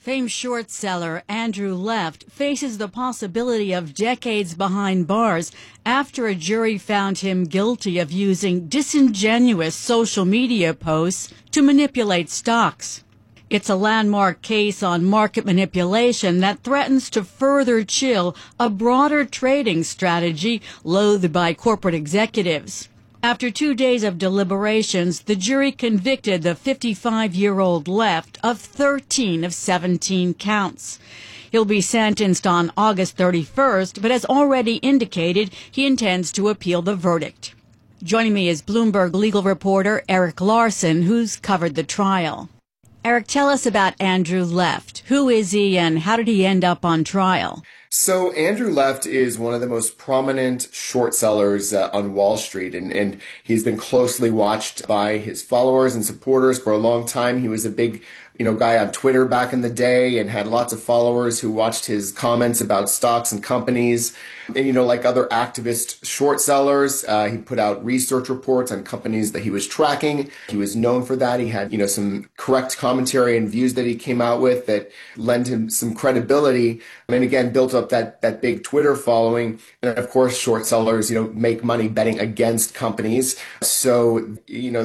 Famed short seller Andrew Left faces the possibility of decades behind bars after a jury found him guilty of using disingenuous social media posts to manipulate stocks. It's a landmark case on market manipulation that threatens to further chill a broader trading strategy loathed by corporate executives. After 2 days of deliberations, the jury convicted the 55-year-old Left of 13 of 17 counts. He'll be sentenced on August 31st, but has already indicated he intends to appeal the verdict. Joining me is Bloomberg legal reporter Eric Larson, who's covered the trial. Eric, tell us about Andrew Left. Who is he and how did he end up on trial? So Andrew Left is one of the most prominent short sellers on Wall Street, and he's been closely watched by his followers and supporters for a long time. He was a big guy on Twitter back in the day and had lots of followers who watched his comments about stocks and companies. And, like other activist short sellers, he put out research reports on companies that he was tracking. He was known for that. He had, some correct commentary and views that he came out with that lent him some credibility. And again, built up that big Twitter following. And of course, short sellers, make money betting against companies. So,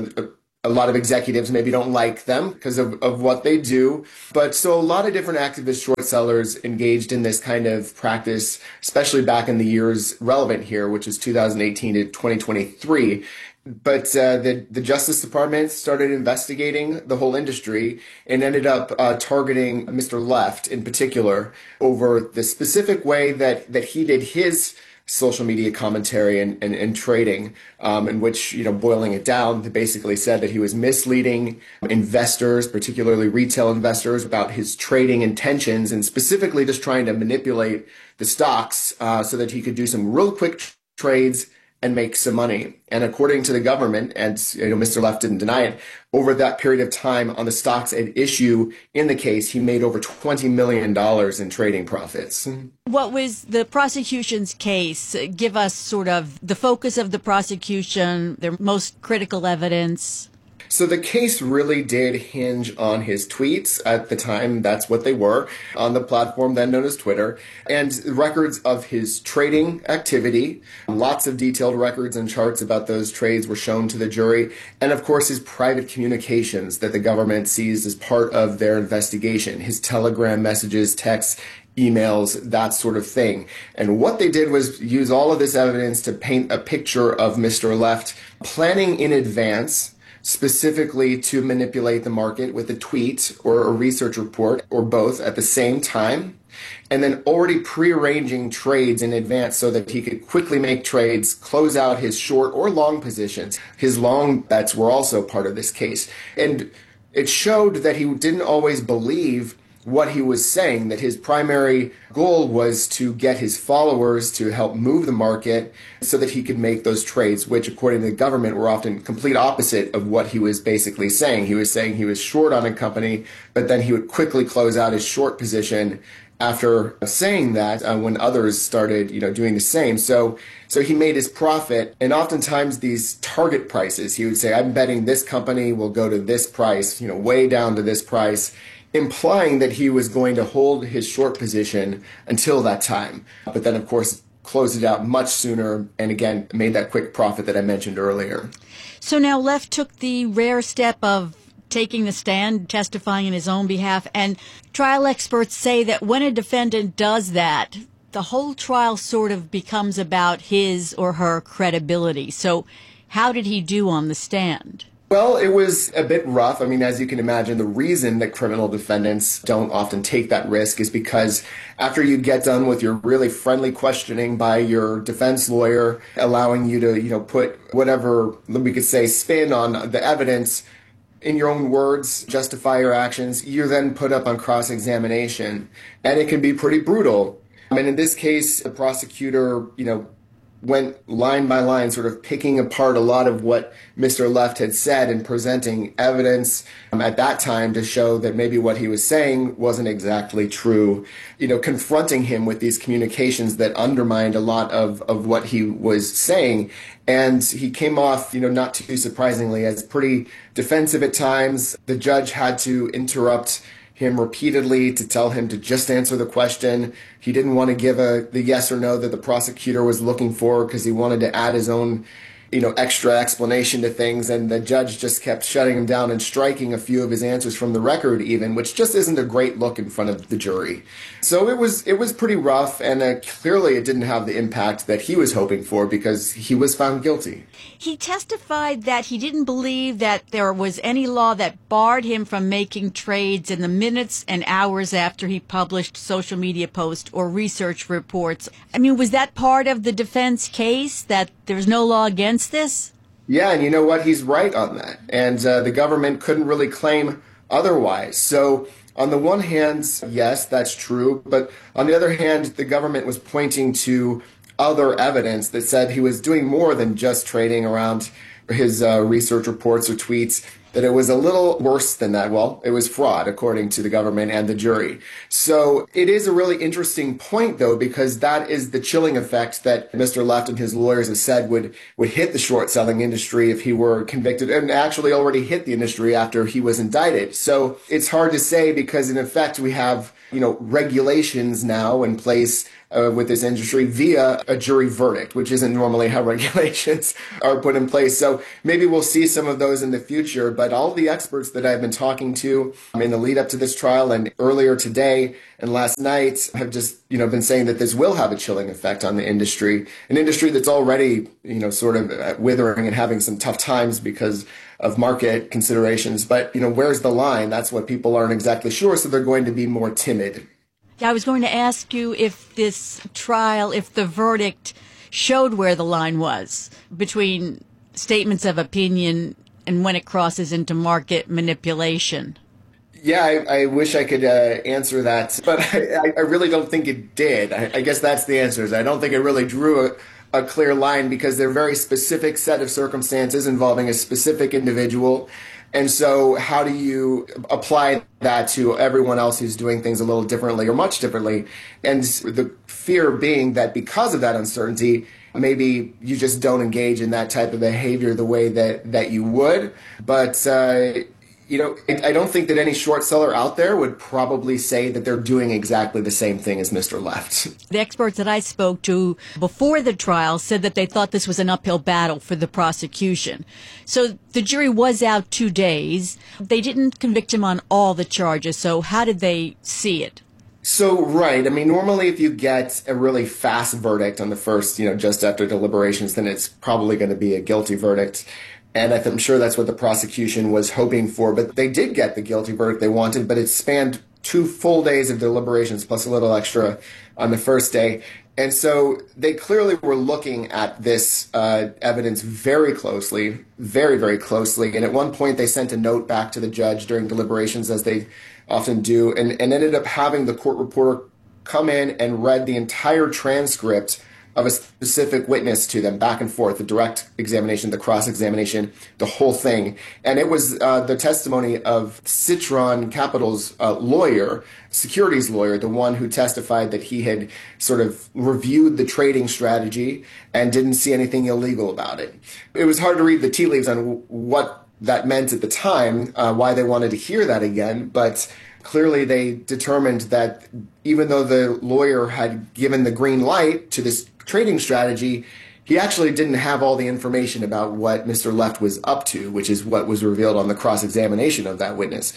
a lot of executives maybe don't like them because of what they do. But so a lot of different activist short sellers engaged in this kind of practice, especially back in the years relevant here, which is 2018 to 2023. But the Justice Department started investigating the whole industry and ended up targeting Mr. Left in particular over the specific way that he did his social media commentary and trading, in which, boiling it down, they basically said that he was misleading investors, particularly retail investors, about his trading intentions and specifically just trying to manipulate the stocks so that he could do some real quick trades and make some money. And according to the government, and Mr. Left didn't deny it, over that period of time on the stocks at issue in the case, he made over $20 million in trading profits. What was the prosecution's case? Give us sort of the focus of the prosecution, their most critical evidence. So the case really did hinge on his tweets. At the time, that's what they were, on the platform then known as Twitter, and records of his trading activity. Lots of detailed records and charts about those trades were shown to the jury. And of course, his private communications that the government seized as part of their investigation, his Telegram messages, texts, emails, that sort of thing. And what they did was use all of this evidence to paint a picture of Mr. Left planning in advance specifically to manipulate the market with a tweet or a research report or both at the same time, and then already prearranging trades in advance so that he could quickly make trades, close out his short or long positions. His long bets were also part of this case. And it showed that he didn't always believe what he was saying, that his primary goal was to get his followers to help move the market so that he could make those trades, which according to the government were often complete opposite of what he was basically saying. He was saying he was short on a company, but then he would quickly close out his short position after saying that when others started, doing the same. So he made his profit, and oftentimes these target prices, he would say, I'm betting this company will go to this price, way down to this price, implying that he was going to hold his short position until that time. But then, of course, closed it out much sooner and, again, made that quick profit that I mentioned earlier. So now Left took the rare step of taking the stand, testifying in his own behalf, and trial experts say that when a defendant does that, the whole trial sort of becomes about his or her credibility. So how did he do on the stand? Well, it was a bit rough. I mean, as you can imagine, the reason that criminal defendants don't often take that risk is because after you get done with your really friendly questioning by your defense lawyer, allowing you to, put whatever we could say spin on the evidence in your own words, justify your actions, you're then put up on cross-examination. And it can be pretty brutal. And in this case, the prosecutor, went line by line, sort of picking apart a lot of what Mr. Left had said and presenting evidence at that time to show that maybe what he was saying wasn't exactly true, confronting him with these communications that undermined a lot of what he was saying. And he came off, not too surprisingly, as pretty defensive at times. The judge had to interrupt him repeatedly to tell him to just answer the question. He didn't want to give the yes or no that the prosecutor was looking for because he wanted to add his own extra explanation to things, and the judge just kept shutting him down and striking a few of his answers from the record even, which just isn't a great look in front of the jury. So it was pretty rough, and clearly it didn't have the impact that he was hoping for because he was found guilty. He testified that he didn't believe that there was any law that barred him from making trades in the minutes and hours after he published social media posts or research reports. I mean, was that part of the defense case, that there's no law against this? Yeah, and you know what? He's right on that. And the government couldn't really claim otherwise. So on the one hand, yes, that's true. But on the other hand, the government was pointing to other evidence that said he was doing more than just trading around his research reports or tweets, that it was a little worse than that. Well, it was fraud, according to the government and the jury. So it is a really interesting point, though, because that is the chilling effect that Mr. Left and his lawyers have said would hit the short-selling industry if he were convicted, and actually already hit the industry after he was indicted. So it's hard to say because, in effect, we have regulations now in place with this industry via a jury verdict, which isn't normally how regulations are put in place. So maybe we'll see some of those in the future. But all the experts that I've been talking to in the lead up to this trial and earlier today and last night have just, been saying that this will have a chilling effect on the industry, an industry that's already, sort of withering and having some tough times because of market considerations. But, where's the line? That's what people aren't exactly sure. So they're going to be more timid. I was going to ask you if this trial, if the verdict showed where the line was between statements of opinion and when it crosses into market manipulation. Yeah, I wish I could answer that, but I really don't think it did. I guess that's the answer. I don't think it really drew a clear line because they're a very specific set of circumstances involving a specific individual. And so how do you apply that to everyone else who's doing things a little differently or much differently? And the fear being that because of that uncertainty, maybe you just don't engage in that type of behavior the way that you would. But I don't think that any short seller out there would probably say that they're doing exactly the same thing as Mr. Left. The experts that I spoke to before the trial said that they thought this was an uphill battle for the prosecution. So the jury was out 2 days. They didn't convict him on all the charges. So how did they see it? So, right. I mean, normally if you get a really fast verdict on the first, just after deliberations, then it's probably going to be a guilty verdict. And I'm sure that's what the prosecution was hoping for. But they did get the guilty verdict they wanted, but it spanned 2 full days of deliberations plus a little extra on the first day. And so they clearly were looking at this evidence very closely, very, very closely. And at one point, they sent a note back to the judge during deliberations, as they often do, and ended up having the court reporter come in and read the entire transcript of a specific witness to them, back and forth, the direct examination, the cross-examination, the whole thing. And it was the testimony of Citron Capital's lawyer, securities lawyer, the one who testified that he had sort of reviewed the trading strategy and didn't see anything illegal about it. It was hard to read the tea leaves on what that meant at the time, why they wanted to hear that again, but clearly they determined that even though the lawyer had given the green light to this trading strategy, he actually didn't have all the information about what Mr. Left was up to, which is what was revealed on the cross-examination of that witness.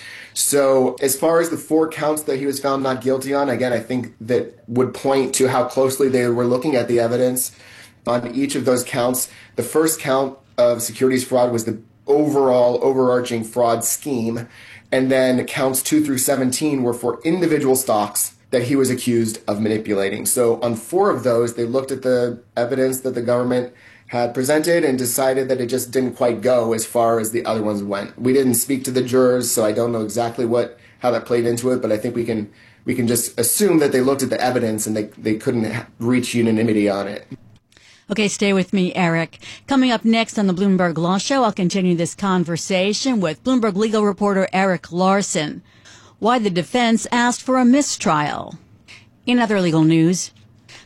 So as far as the 4 counts that he was found not guilty on, again, I think that would point to how closely they were looking at the evidence on each of those counts. The first count of securities fraud was the overall overarching fraud scheme. And then counts 2 through 17 were for individual stocks that he was accused of manipulating. So on 4 of those, they looked at the evidence that the government had presented and decided that it just didn't quite go as far as the other ones went. We didn't speak to the jurors, so I don't know exactly how that played into it, but I think we can just assume that they looked at the evidence and they couldn't reach unanimity on it. Okay, stay with me, Eric. Coming up next on the Bloomberg Law Show, I'll continue this conversation with Bloomberg legal reporter Eric Larson. Why the defense asked for a mistrial. In other legal news,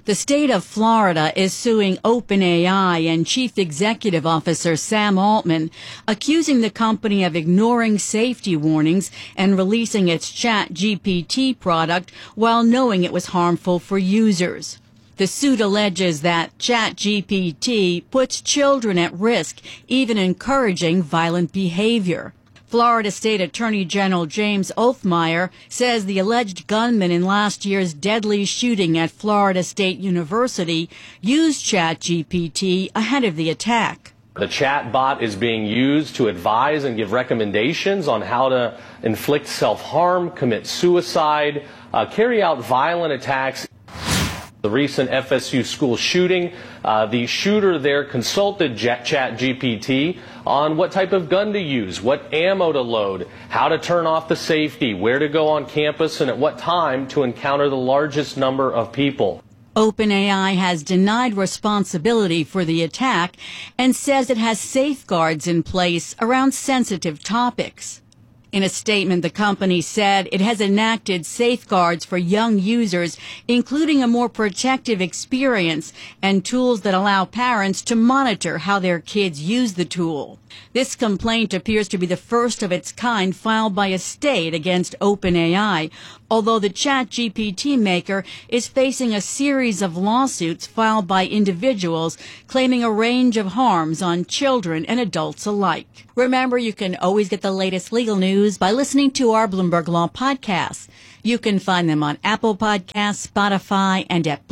The state of Florida is suing OpenAI and Chief Executive Officer Sam Altman, accusing the company of ignoring safety warnings and releasing its ChatGPT product while knowing it was harmful for users. The suit alleges that ChatGPT puts children at risk, even encouraging violent behavior. Florida State Attorney General James Othmeyer says the alleged gunman in last year's deadly shooting at Florida State University used ChatGPT ahead of the attack. The chat bot is being used to advise and give recommendations on how to inflict self-harm, commit suicide, carry out violent attacks. The recent FSU school shooting, the shooter there consulted ChatGPT on what type of gun to use, what ammo to load, how to turn off the safety, where to go on campus, and at what time to encounter the largest number of people. OpenAI has denied responsibility for the attack and says it has safeguards in place around sensitive topics. In a statement, the company said it has enacted safeguards for young users, including a more protective experience and tools that allow parents to monitor how their kids use the tool. This complaint appears to be the first of its kind filed by a state against OpenAI, although the ChatGPT maker is facing a series of lawsuits filed by individuals claiming a range of harms on children and adults alike. Remember, you can always get the latest legal news by listening to our Bloomberg Law podcasts. You can find them on Apple Podcasts, Spotify, and at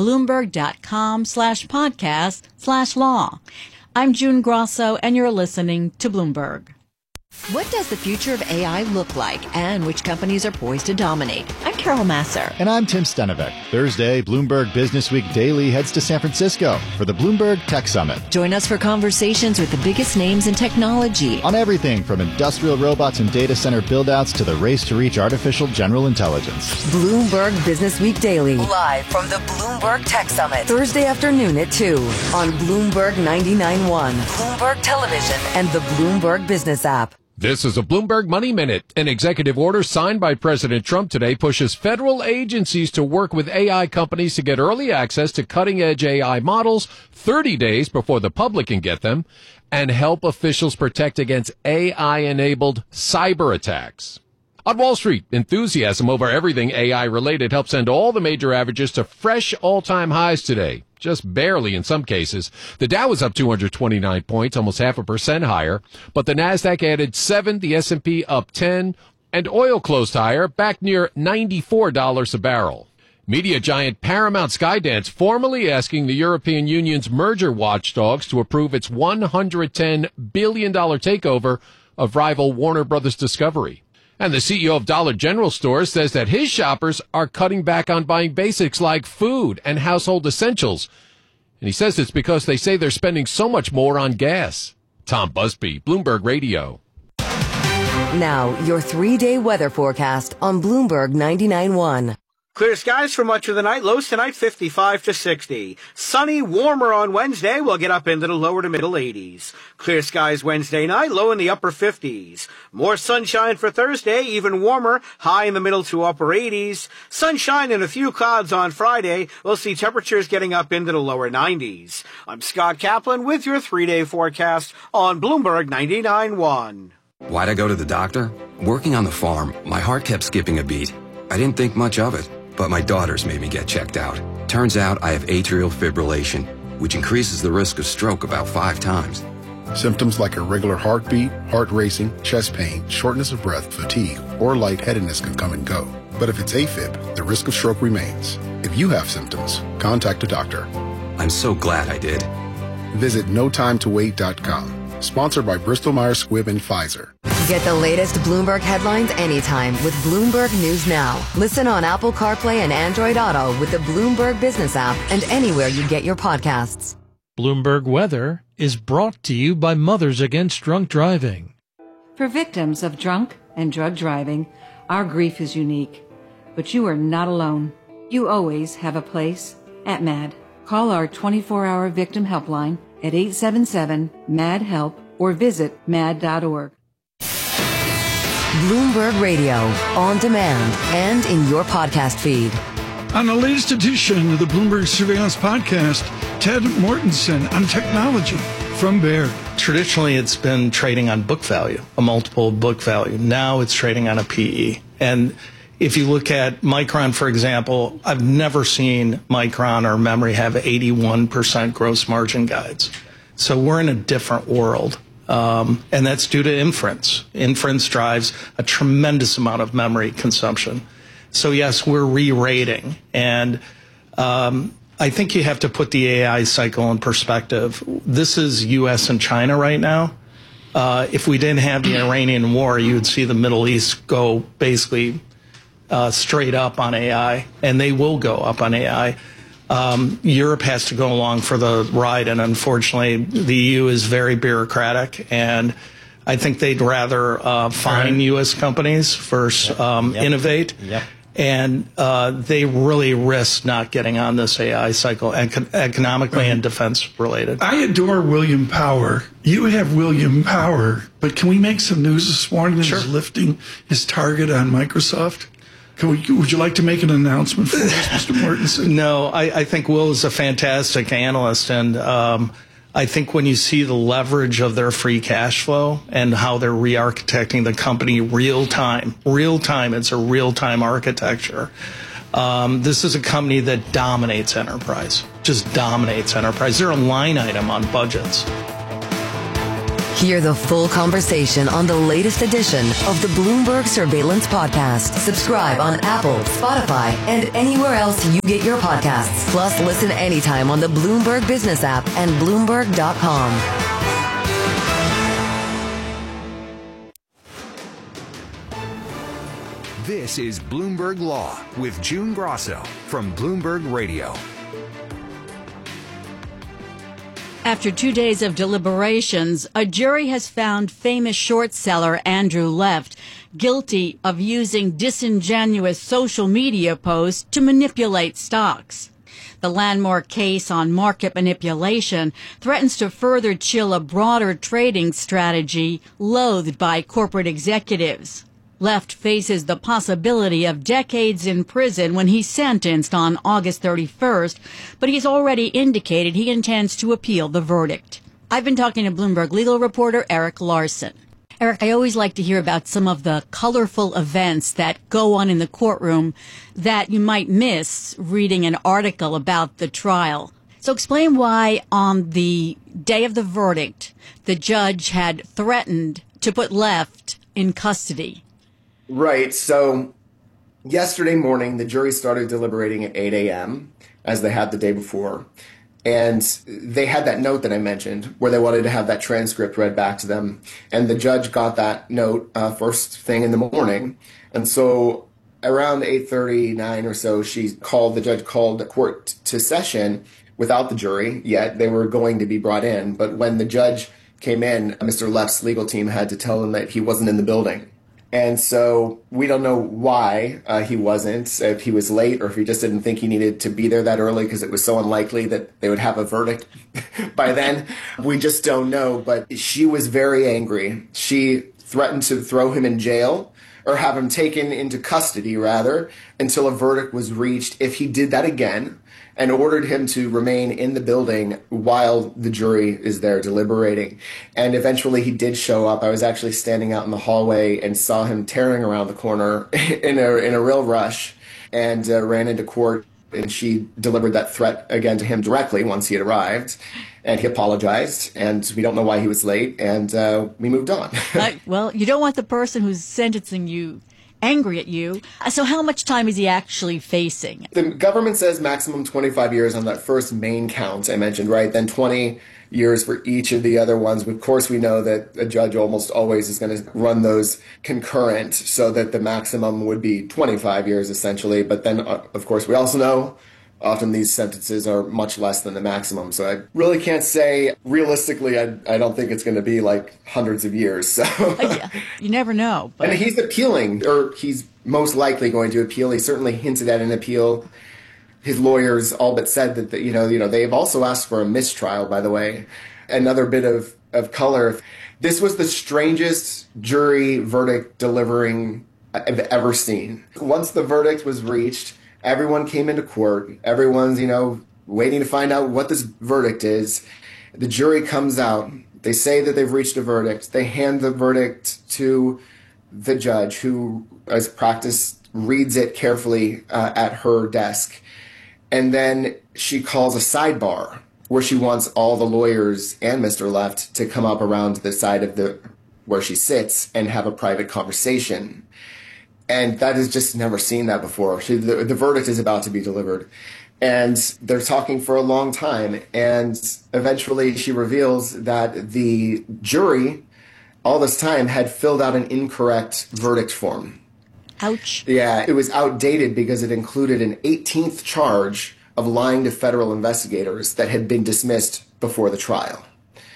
Bloomberg.com/podcast/law. I'm June Grosso, and you're listening to Bloomberg. What does the future of AI look like, and which companies are poised to dominate? I'm Carol Masser. And I'm Tim Stenevec. Thursday, Bloomberg Business Week Daily heads to San Francisco for the Bloomberg Tech Summit. Join us for conversations with the biggest names in technology. On everything from industrial robots and data center build-outs to the race to reach artificial general intelligence. Bloomberg Business Week Daily. Live from the Bloomberg Tech Summit. Thursday afternoon at 2 on Bloomberg 99.1, Bloomberg Television, and the Bloomberg Business app. This is a Bloomberg Money Minute. An executive order signed by President Trump today pushes federal agencies to work with AI companies to get early access to cutting-edge AI models 30 days before the public can get them and help officials protect against AI-enabled cyber attacks. On Wall Street, enthusiasm over everything AI-related helped send all the major averages to fresh all-time highs today. Just barely in some cases. The Dow was up 229 points, almost 0.5% higher, but the Nasdaq added 7, the S&P up 10, and oil closed higher, back near $94 a barrel. Media giant Paramount Skydance formally asking the European Union's merger watchdogs to approve its $110 billion takeover of rival Warner Brothers Discovery. And the CEO of Dollar General Stores says that his shoppers are cutting back on buying basics like food and household essentials. And he says it's because they say they're spending so much more on gas. Tom Busby, Bloomberg Radio. Now, your 3-day weather forecast on Bloomberg 99.1. Clear skies for much of the night. Lows tonight 55 to 60. Sunny, warmer on Wednesday. We'll get up into the lower to middle 80s. Clear skies Wednesday night, low in the upper 50s. More sunshine for Thursday, even warmer, high in the middle to upper 80s. Sunshine and a few clouds on Friday. We'll see temperatures getting up into the lower 90s. I'm Scott Kaplan with your 3-day forecast on Bloomberg 99.1. Why'd I go to the doctor? Working on the farm, my heart kept skipping a beat. I didn't think much of it. But my daughters made me get checked out. Turns out I have atrial fibrillation, which increases the risk of stroke about 5 times. Symptoms like irregular heartbeat, heart racing, chest pain, shortness of breath, fatigue, or lightheadedness can come and go. But if it's AFib, the risk of stroke remains. If you have symptoms, contact a doctor. I'm so glad I did. Visit notimetowait.com. Sponsored by Bristol Myers Squibb and Pfizer. Get the latest Bloomberg headlines anytime with Bloomberg News Now. Listen on Apple CarPlay and Android Auto with the Bloomberg Business app and anywhere you get your podcasts. Bloomberg Weather is brought to you by Mothers Against Drunk Driving. For victims of drunk and drug driving, our grief is unique. But you are not alone. You always have a place at MAD. Call our 24-hour victim helpline at 877-MAD-HELP or visit mad.org. Bloomberg Radio, on demand and in your podcast feed. On the latest edition of the Bloomberg Surveillance Podcast, Ted Mortensen on technology from Baird. Traditionally, it's been trading on book value, a multiple of book value. Now it's trading on a PE. And if you look at Micron, for example, I've never seen Micron or memory have 81% gross margin guides. So we're in a different world. And that's due to inference. Inference drives a tremendous amount of memory consumption. So yes, we're re-rating. And I think you have to put the AI cycle in perspective. This is U.S. and China right now. If we didn't have the Iranian war, you would see the Middle East go basically straight up on AI, and they will go up on AI. Europe has to go along for the ride, and unfortunately, the EU is very bureaucratic, and I think they'd rather fine U.S. companies versus innovate. Yep. And they really risk not getting on this AI cycle economically and defense related. I adore William Power. You have William Power, but can we make some news this morning that he's lifting his target on Microsoft? Would you like to make an announcement for us, Mr. Mortensen? No, I think Will is a fantastic analyst, and I think when you see the leverage of their free cash flow and how they're re-architecting the company real time, it's a real-time architecture. This is a company that dominates enterprise, just dominates enterprise. They're a line item on budgets. Hear the full conversation on the latest edition of the Bloomberg Surveillance Podcast. Subscribe on Apple, Spotify, and anywhere else you get your podcasts. Plus, listen anytime on the Bloomberg Business app and Bloomberg.com. This is Bloomberg Law with June Grosso from Bloomberg Radio. After 2 days of deliberations, a jury has found famous short seller Andrew Left guilty of using disingenuous social media posts to manipulate stocks. The landmark case on market manipulation threatens to further chill a broader trading strategy loathed by corporate executives. Left faces the possibility of decades in prison when he's sentenced on August 31st, but he's already indicated he intends to appeal the verdict. I've been talking to Bloomberg legal reporter Eric Larson. Eric, I always like to hear about some of the colorful events that go on in the courtroom that you might miss reading an article about the trial. So explain why on the day of the verdict, the judge had threatened to put Left in custody. Right. So yesterday morning, the jury started deliberating at 8 a.m., as they had the day before. And they had that note that I mentioned where they wanted to have that transcript read back to them. And the judge got that note first thing in the morning. And so around 8:39 or so, the judge called the court to session without the jury yet. They were going to be brought in. But when the judge came in, Mr. Left's legal team had to tell him that he wasn't in the building. And so we don't know why he wasn't, if he was late or if he just didn't think he needed to be there that early because it was so unlikely that they would have a verdict by then. We just don't know. But she was very angry. She threatened to throw him in jail or have him taken into custody, rather, until a verdict was reached if he did that again, and ordered him to remain in the building while the jury is there deliberating. And eventually he did show up. I was actually standing out in the hallway and saw him tearing around the corner in a real rush, and ran into court. And she delivered that threat again to him directly once he had arrived. And he apologized, and we don't know why he was late, and we moved on. Well, you don't want the person who's sentencing you angry at you. So how much time is he actually facing? The government says maximum 25 years on that first main count I mentioned, right? Then 20 years for each of the other ones. Of course, we know that a judge almost always is going to run those concurrent so that the maximum would be 25 years essentially. But then, of course, we also know often these sentences are much less than the maximum. So I really can't say realistically, I don't think it's going to be like hundreds of years. So yeah, you never know. But. And he's appealing, or he's most likely going to appeal. He certainly hinted at an appeal. His lawyers all but said that, they've also asked for a mistrial, by the way. Another bit of color. This was the strangest jury verdict delivering I've ever seen. Once the verdict was reached, Everyone came into court. Everyone's, waiting to find out what this verdict is. The jury comes out. They say that they've reached a verdict. They hand the verdict to the judge, who, as practice, reads it carefully at her desk. And then she calls a sidebar where she wants all the lawyers and Mr. Left to come up around the side of where she sits and have a private conversation. And that is just never seen that before. The verdict is about to be delivered. And they're talking for a long time. And eventually she reveals that the jury, all this time, had filled out an incorrect verdict form. Ouch. Yeah, it was outdated because it included an 18th charge of lying to federal investigators that had been dismissed before the trial.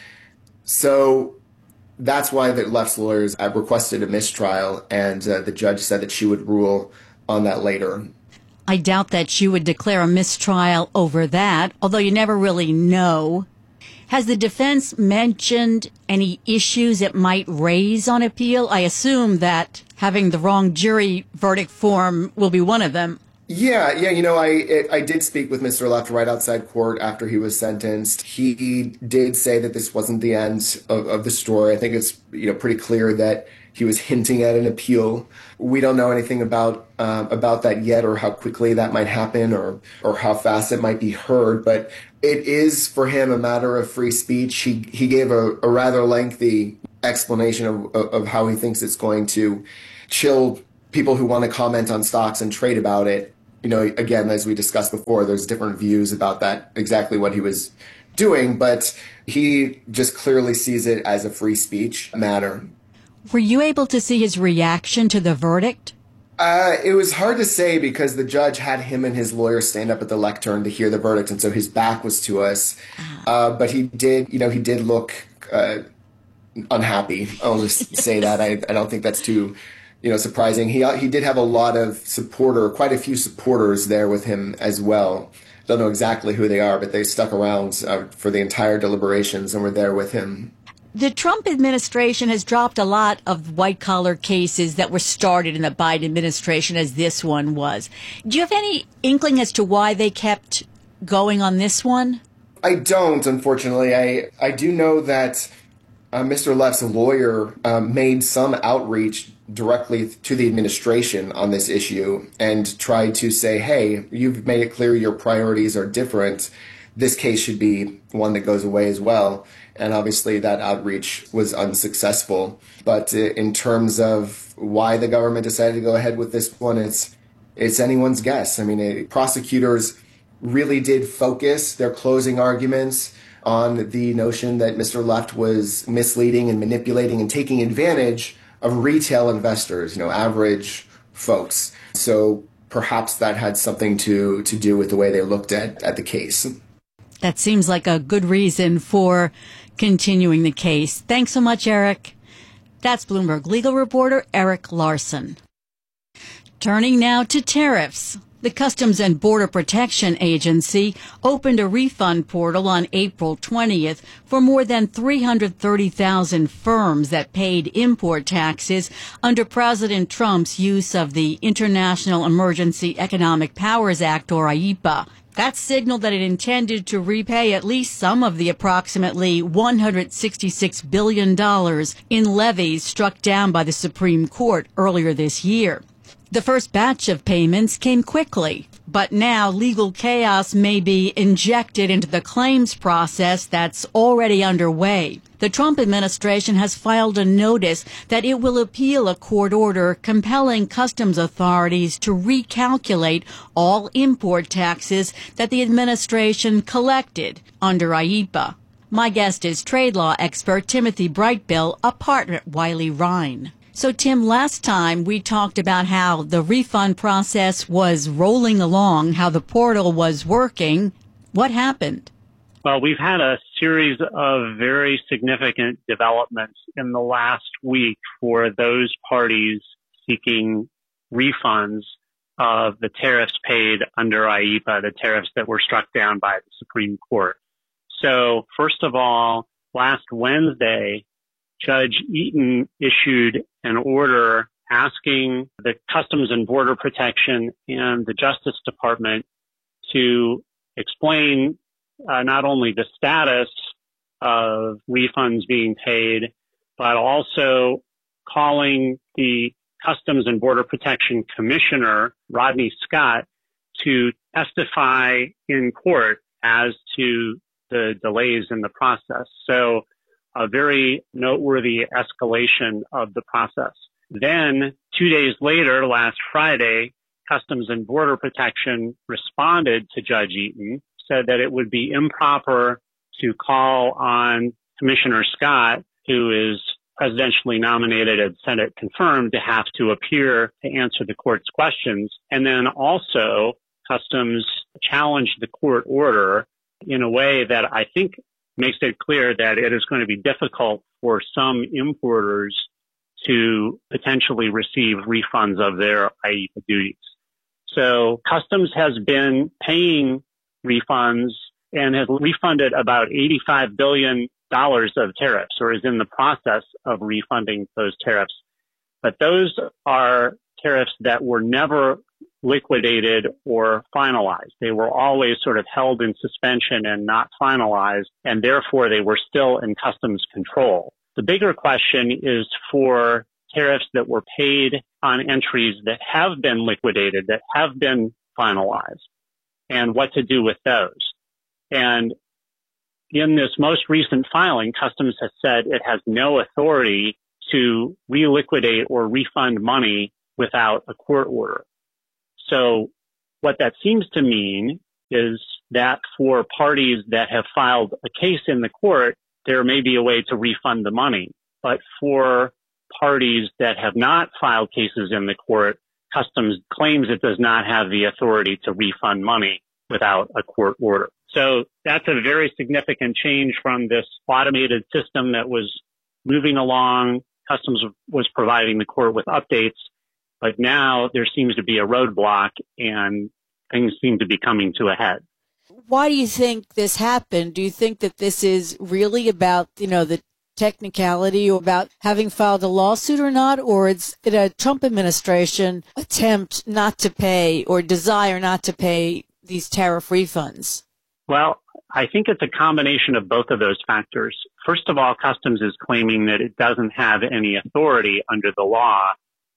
So that's why the Left's lawyers requested a mistrial, and the judge said that she would rule on that later. I doubt that she would declare a mistrial over that, although you never really know. Has the defense mentioned any issues it might raise on appeal? I assume that having the wrong jury verdict form will be one of them. Yeah, I did speak with Mr. Left right outside court after he was sentenced. He did say that this wasn't the end of the story. I think it's pretty clear that he was hinting at an appeal. We don't know anything about that yet, or how quickly that might happen, or how fast it might be heard. But it is for him a matter of free speech. He gave a rather lengthy explanation of how he thinks it's going to chill people who want to comment on stocks and trade about it. Again, as we discussed before, there's different views about that, exactly what he was doing, but he just clearly sees it as a free speech matter. Were you able to see his reaction to the verdict? It was hard to say because the judge had him and his lawyer stand up at the lectern to hear the verdict, and so his back was to us. But he did look unhappy. I'll just say that. I don't think that's too surprising. He did have quite a few supporters there with him as well. Don't know exactly who they are, but they stuck around for the entire deliberations and were there with him. The Trump administration has dropped a lot of white-collar cases that were started in the Biden administration, as this one was. Do you have any inkling as to why they kept going on this one? I don't, unfortunately. I do know that Mr. Left's lawyer made some outreach directly to the administration on this issue and tried to say, hey, you've made it clear your priorities are different. This case should be one that goes away as well. And obviously that outreach was unsuccessful. But in terms of why the government decided to go ahead with this one, it's anyone's guess. I mean, prosecutors really did focus their closing arguments on the notion that Mr. Left was misleading and manipulating and taking advantage of retail investors, average folks. So perhaps that had something to do with the way they looked at the case. That seems like a good reason for continuing the case. Thanks so much, Eric. That's Bloomberg legal reporter Eric Larson. Turning now to tariffs. The Customs and Border Protection Agency opened a refund portal on April 20th for more than 330,000 firms that paid import taxes under President Trump's use of the International Emergency Economic Powers Act, or IEEPA. That signaled that it intended to repay at least some of the approximately $166 billion in levies struck down by the Supreme Court earlier this year. The first batch of payments came quickly, but now legal chaos may be injected into the claims process that's already underway. The Trump administration has filed a notice that it will appeal a court order compelling customs authorities to recalculate all import taxes that the administration collected under IEEPA. My guest is trade law expert Timothy Brightbill, a partner at Wiley Rein. So, Tim, last time we talked about how the refund process was rolling along, how the portal was working. What happened? Well, we've had a series of very significant developments in the last week for those parties seeking refunds of the tariffs paid under IEEPA, the tariffs that were struck down by the Supreme Court. So, first of all, last Wednesday, Judge Eaton issued an order asking the Customs and Border Protection and the Justice Department to explain not only the status of refunds being paid, but also calling the Customs and Border Protection Commissioner, Rodney Scott, to testify in court as to the delays in the process. So a very noteworthy escalation of the process. Then 2 days later, last Friday, Customs and Border Protection responded to Judge Eaton, said that it would be improper to call on Commissioner Scott, who is presidentially nominated and Senate confirmed, to have to appear to answer the court's questions. And then also Customs challenged the court order in a way that I think makes it clear that it is going to be difficult for some importers to potentially receive refunds of their IEEPA duties. So Customs has been paying refunds and has refunded about $85 billion of tariffs, or is in the process of refunding those tariffs. But those are tariffs that were never liquidated or finalized. They were always sort of held in suspension and not finalized, and therefore they were still in Customs control. The bigger question is for tariffs that were paid on entries that have been liquidated, that have been finalized, and what to do with those. And in this most recent filing, Customs has said it has no authority to reliquidate or refund money without a court order. So what that seems to mean is that for parties that have filed a case in the court, there may be a way to refund the money. But for parties that have not filed cases in the court, Customs claims it does not have the authority to refund money without a court order. So that's a very significant change from this automated system that was moving along. Customs was providing the court with updates, but now there seems to be a roadblock and things seem to be coming to a head. Why do you think this happened? Do you think that this is really about, the technicality or about having filed a lawsuit or not, or it's a Trump administration attempt not to pay or desire not to pay these tariff refunds? Well, I think it's a combination of both of those factors. First of all, Customs is claiming that it doesn't have any authority under the law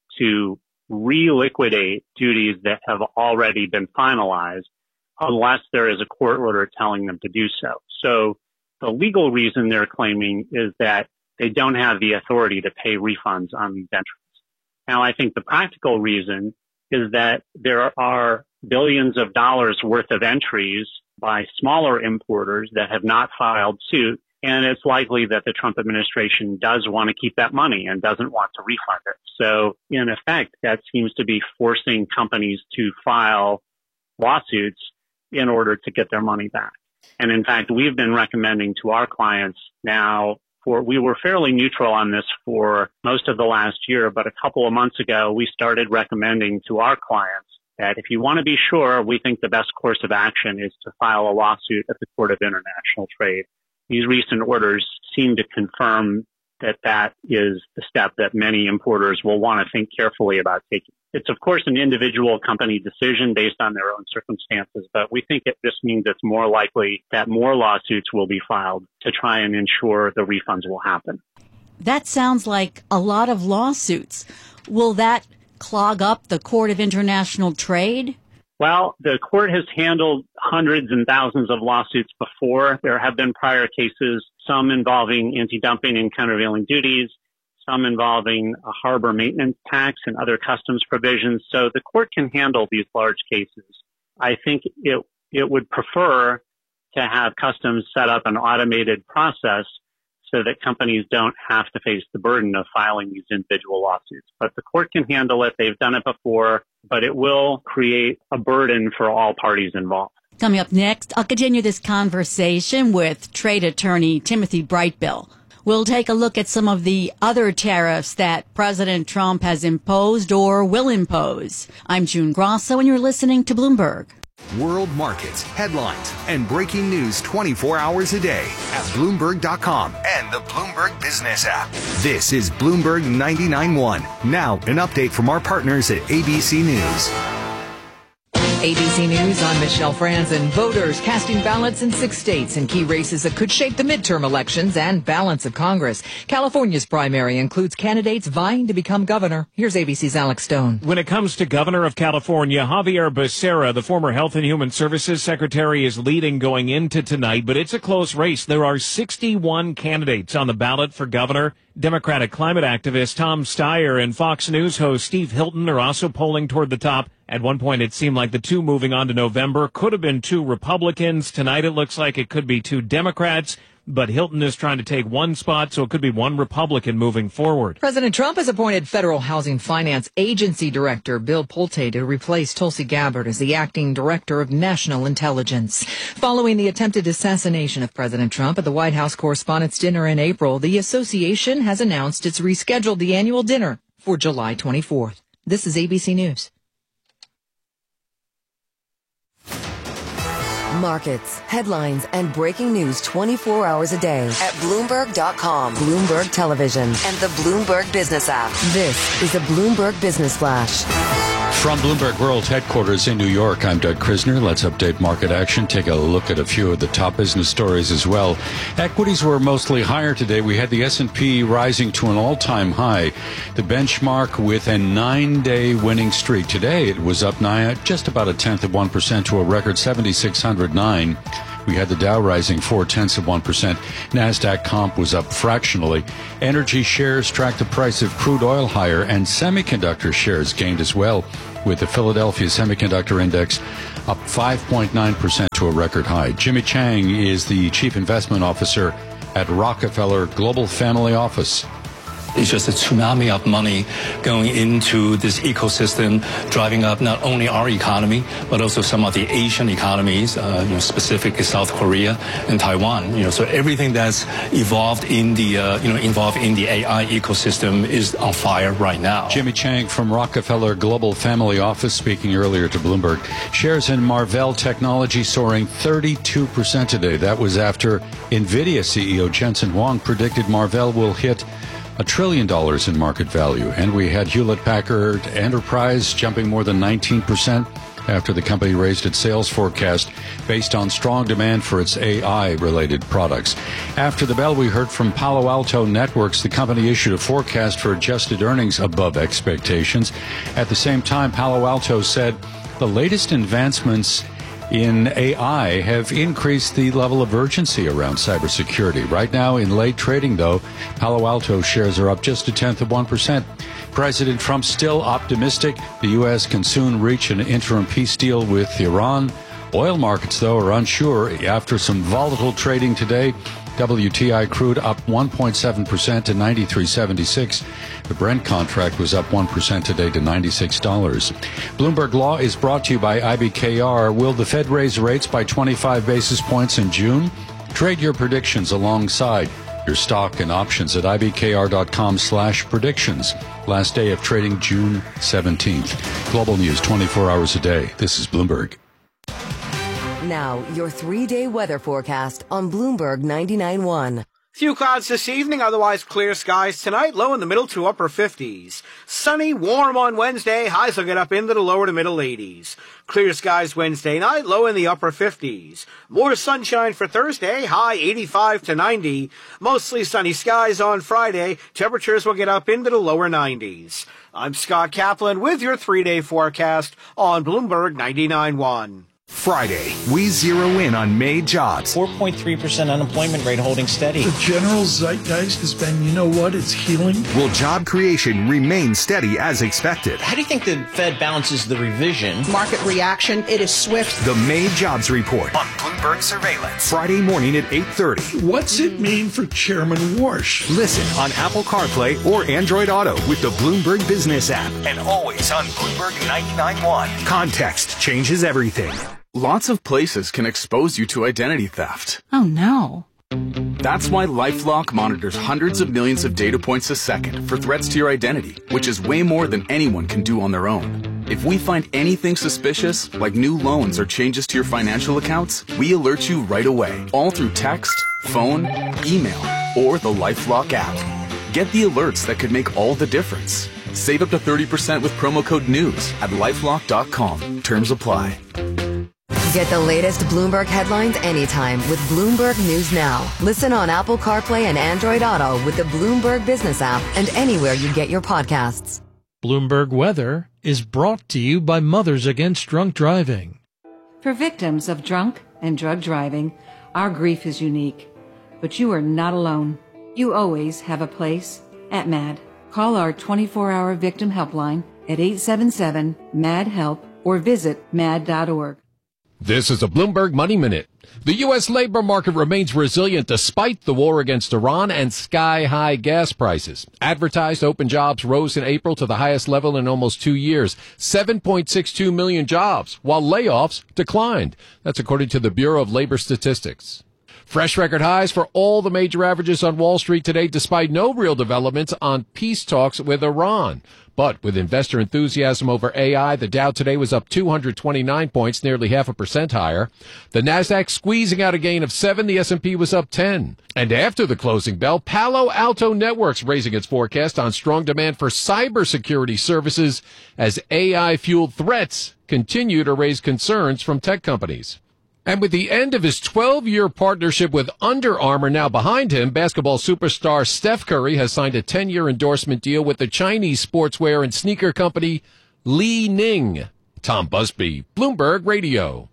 to reliquidate duties that have already been finalized unless there is a court order telling them to do so. So the legal reason they're claiming is that they don't have the authority to pay refunds on these entries. Now, I think the practical reason is that there are billions of dollars worth of entries by smaller importers that have not filed suit, and it's likely that the Trump administration does want to keep that money and doesn't want to refund it. So in effect, that seems to be forcing companies to file lawsuits in order to get their money back. And in fact, we've been recommending to our clients now we were fairly neutral on this for most of the last year, but a couple of months ago, we started recommending to our clients that if you want to be sure, we think the best course of action is to file a lawsuit at the Court of International Trade. These recent orders seem to confirm that that is the step that many importers will want to think carefully about taking. It's, of course, an individual company decision based on their own circumstances, but we think this means it's more likely that more lawsuits will be filed to try and ensure the refunds will happen. That sounds like a lot of lawsuits. Will that clog up the Court of International Trade? Well, the court has handled hundreds and thousands of lawsuits before. There have been prior cases, some involving anti-dumping and countervailing duties, some involving a harbor maintenance tax and other customs provisions. So the court can handle these large cases. I think it would prefer to have Customs set up an automated process so that companies don't have to face the burden of filing these individual lawsuits. But the court can handle it. They've done it before, but it will create a burden for all parties involved. Coming up next, I'll continue this conversation with trade attorney Timothy Brightbill. We'll take a look at some of the other tariffs that President Trump has imposed or will impose. I'm June Grosso, and you're listening to Bloomberg. World markets, headlines, and breaking news 24 hours a day at Bloomberg.com and the Bloomberg Business app. This is Bloomberg 99.1. Now, an update from our partners at ABC News. ABC News, I'm Michelle Franzen. Voters casting ballots in 6 states in key races that could shape the midterm elections and balance of Congress. California's primary includes candidates vying to become governor. Here's ABC's Alex Stone. When it comes to governor of California, Javier Becerra, the former Health and Human Services Secretary, is leading going into tonight, but it's a close race. There are 61 candidates on the ballot for governor. Democratic climate activist Tom Steyer and Fox News host Steve Hilton are also polling toward the top. At one point, it seemed like the two moving on to November could have been two Republicans. Tonight, it looks like it could be two Democrats. But Hilton is trying to take one spot, so it could be one Republican moving forward. President Trump has appointed Federal Housing Finance Agency Director Bill Pulte to replace Tulsi Gabbard as the acting Director of National Intelligence. Following the attempted assassination of President Trump at the White House Correspondents' Dinner in April, the association has announced it's rescheduled the annual dinner for July 24th. This is ABC News. Markets, headlines, and breaking news 24 hours a day at Bloomberg.com, Bloomberg Television, and the Bloomberg Business app. This is a Bloomberg Business Flash. From Bloomberg World Headquarters in New York, I'm Doug Krisner. Let's update market action. Take a look at a few of the top business stories as well. Equities were mostly higher today. We had the S&P rising to an all-time high. The benchmark with a 9-day winning streak. Today, it was up just about 0.1% to a record 7,609. We had the Dow rising 0.4%. NASDAQ comp was up fractionally. Energy shares tracked the price of crude oil higher, and semiconductor shares gained as well, with the Philadelphia Semiconductor Index up 5.9% to a record high. Jimmy Chang is the Chief Investment Officer at Rockefeller Global Family Office. It's just a tsunami of money going into this ecosystem, driving up not only our economy, but also some of the Asian economies, specifically South Korea and Taiwan. So everything that's evolved in the, involved in the AI ecosystem is on fire right now. Jimmy Chang from Rockefeller Global Family Office speaking earlier to Bloomberg. Shares in Marvell Technology soaring 32% today. That was after NVIDIA CEO Jensen Huang predicted Marvell will hit $1 trillion in market value. And we had Hewlett-Packard Enterprise jumping more than 19% after the company raised its sales forecast based on strong demand for its AI-related products. After the bell, we heard from Palo Alto Networks. The company issued a forecast for adjusted earnings above expectations. At the same time, Palo Alto said the latest advancements in AI have increased the level of urgency around cybersecurity. Right now, in late trading, though, Palo Alto shares are up just 0.1%. President Trump still optimistic the U.S. can soon reach an interim peace deal with Iran. Oil markets, though, are unsure after some volatile trading today. WTI crude up 1.7% to $93.76. The Brent contract was up 1% today to $96. Bloomberg Law is brought to you by IBKR. Will the Fed raise rates by 25 basis points in June? Trade your predictions alongside your stock and options at ibkr.com/predictions. Last day of trading June 17th. Global news 24 hours a day. This is Bloomberg. Now, your 3-day weather forecast on Bloomberg 99.1. Few clouds this evening, otherwise clear skies tonight, low in the middle to upper 50s. Sunny, warm on Wednesday, highs will get up into the lower to middle 80s. Clear skies Wednesday night, low in the upper 50s. More sunshine for Thursday, high 85 to 90. Mostly sunny skies on Friday, temperatures will get up into the lower 90s. I'm Scott Kaplan with your 3-day forecast on Bloomberg 99.1. Friday, we zero in on May jobs. 4.3% unemployment rate holding steady. The general zeitgeist has been, it's healing. Will job creation remain steady as expected? How do you think the Fed balances the revision? Market reaction, it is swift. The May jobs report on Bloomberg Surveillance. Friday morning at 8:30. What's it mean for Chairman Warsh? Listen on Apple CarPlay or Android Auto with the Bloomberg Business app. And always on Bloomberg 99.1. Context changes everything. Lots of places can expose you to identity theft. Oh, no. That's why LifeLock monitors hundreds of millions of data points a second for threats to your identity, which is way more than anyone can do on their own. If we find anything suspicious, like new loans or changes to your financial accounts, we alert you right away, all through text, phone, email, or the LifeLock app. Get the alerts that could make all the difference. Save up to 30% with promo code NEWS at LifeLock.com. Terms apply. Get the latest Bloomberg headlines anytime with Bloomberg News Now. Listen on Apple CarPlay and Android Auto with the Bloomberg Business app and anywhere you get your podcasts. Bloomberg Weather is brought to you by Mothers Against Drunk Driving. For victims of drunk and drug driving, our grief is unique. But you are not alone. You always have a place at MAD. Call our 24-hour victim helpline at 877-MAD-HELP or visit mad.org. This is a Bloomberg Money Minute. The U.S. labor market remains resilient despite the war against Iran and sky-high gas prices. Advertised open jobs rose in April to the highest level in almost 2 years, 7.62 million jobs, while layoffs declined. That's according to the Bureau of Labor Statistics. Fresh record highs for all the major averages on Wall Street today, despite no real developments on peace talks with Iran. But with investor enthusiasm over AI, the Dow today was up 229 points, nearly 0.5% higher. The Nasdaq squeezing out a gain of 7. The S&P was up 10. And after the closing bell, Palo Alto Networks raising its forecast on strong demand for cybersecurity services as AI-fueled threats continue to raise concerns from tech companies. And with the end of his 12-year partnership with Under Armour now behind him, basketball superstar Steph Curry has signed a 10-year endorsement deal with the Chinese sportswear and sneaker company Li Ning. Tom Busby, Bloomberg Radio.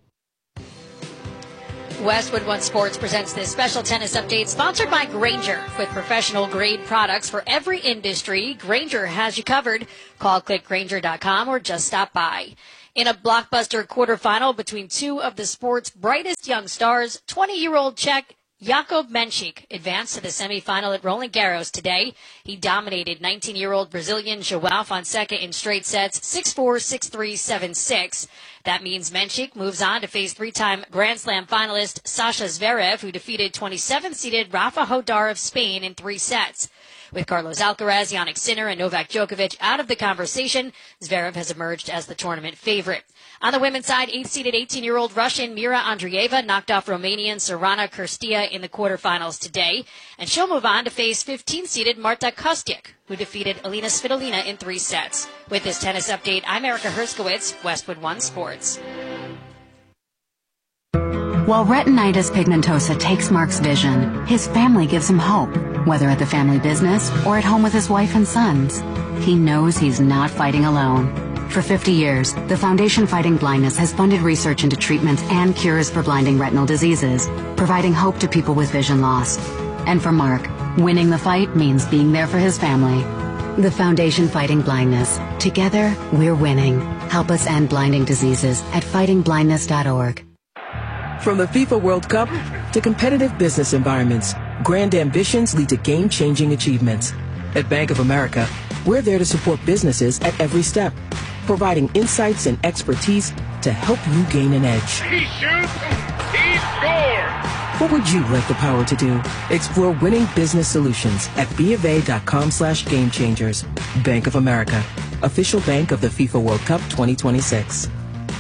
Westwood One Sports presents this special tennis update sponsored by Grainger. With professional-grade products for every industry, Grainger has you covered. Call clickgrainger.com or just stop by. In a blockbuster quarterfinal between two of the sport's brightest young stars, 20-year-old Czech Jakub Menchik advanced to the semifinal at Roland Garros today. He dominated 19-year-old Brazilian João Fonseca in straight sets, 6-4, 6-3, 7-6. That means Menchik moves on to face three-time Grand Slam finalist Sasha Zverev, who defeated 27th-seeded Rafa Hodar of Spain in 3 sets. With Carlos Alcaraz, Jannik Sinner, and Novak Djokovic out of the conversation, Zverev has emerged as the tournament favorite. On the women's side, 8th-seeded 18-year-old Russian Mira Andreeva knocked off Romanian Sorana Kirstia in the quarterfinals today, and she'll move on to face 15th-seeded Marta Kostyuk, who defeated Alina Svitolina in 3 sets. With this tennis update, I'm Erica Herskowitz, Westwood One Sports. While retinitis pigmentosa takes Mark's vision, his family gives him hope, whether at the family business or at home with his wife and sons. He knows he's not fighting alone. For 50 years, the Foundation Fighting Blindness has funded research into treatments and cures for blinding retinal diseases, providing hope to people with vision loss. And for Mark, winning the fight means being there for his family. The Foundation Fighting Blindness. Together, we're winning. Help us end blinding diseases at fightingblindness.org. From the FIFA World Cup to competitive business environments, grand ambitions lead to game-changing achievements. At Bank of America, we're there to support businesses at every step, providing insights and expertise to help you gain an edge. He shoots, he scores! What would you like the power to do? Explore winning business solutions at BofA.com/gamechangers. Bank of America, official bank of the FIFA World Cup 2026.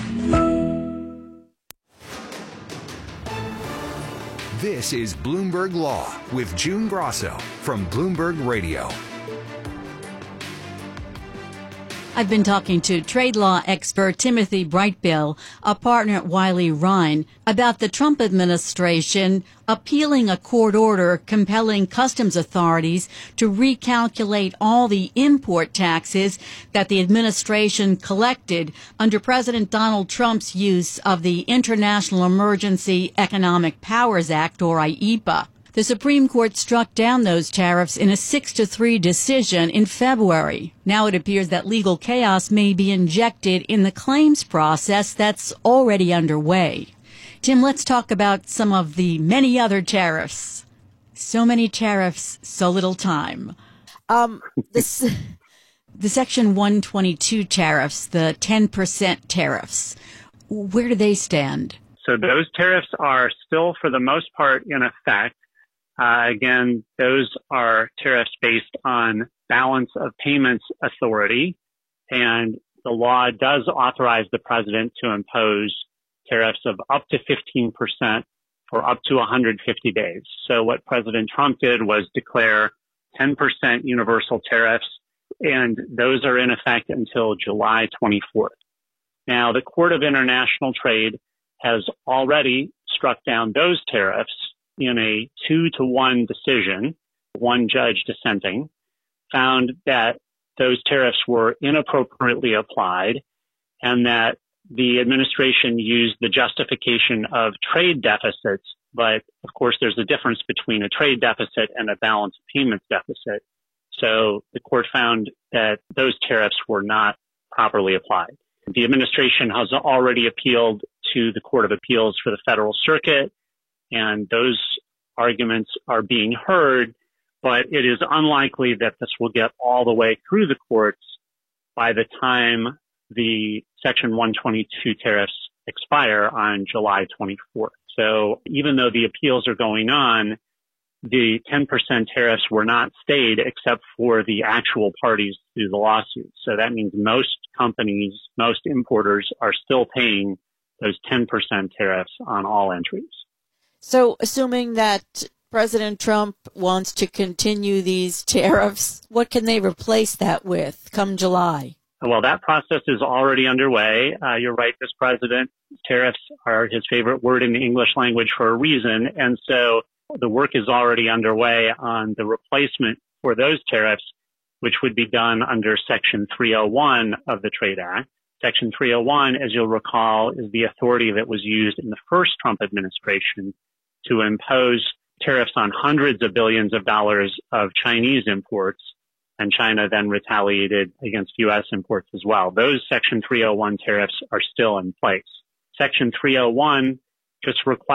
This is Bloomberg Law with June Grosso from Bloomberg Radio. I've been talking to trade law expert Timothy Brightbill, a partner at Wiley Rein, about the Trump administration appealing a court order compelling customs authorities to recalculate all the import taxes that the administration collected under President Donald Trump's use of the International Emergency Economic Powers Act, or IEPA. The Supreme Court struck down those tariffs in a 6-3 decision in February. Now it appears that legal chaos may be injected in the claims process that's already underway. Tim, let's talk about some of the many other tariffs. So many tariffs, so little time. The Section 122 tariffs, the 10% tariffs, where do they stand? So those tariffs are still, for the most part, in effect. Again, those are tariffs based on balance of payments authority, and the law does authorize the president to impose tariffs of up to 15% for up to 150 days. So what President Trump did was declare 10% universal tariffs, and those are in effect until July 24th. Now, the Court of International Trade has already struck down those tariffs in a 2-1 decision. One judge dissenting found that those tariffs were inappropriately applied and that the administration used the justification of trade deficits. But of course, there's a difference between a trade deficit and a balance of payments deficit. So the court found that those tariffs were not properly applied. The administration has already appealed to the Court of Appeals for the Federal Circuit, and those arguments are being heard, but it is unlikely that this will get all the way through the courts by the time the Section 122 tariffs expire on July 24th. So even though the appeals are going on, the 10% tariffs were not stayed except for the actual parties to the lawsuit. So that means most companies, most importers are still paying those 10% tariffs on all entries. So assuming that President Trump wants to continue these tariffs, what can they replace that with come July? Well, that process is already underway. You're right, this president, tariffs are his favorite word in the English language for a reason. And so the work is already underway on the replacement for those tariffs, which would be done under Section 301 of the Trade Act. Section 301, as you'll recall, is the authority that was used in the first Trump administration to impose tariffs on hundreds of billions of dollars of Chinese imports, and China then retaliated against U.S. imports as well. Those Section 301 tariffs are still in place. Section 301 just requires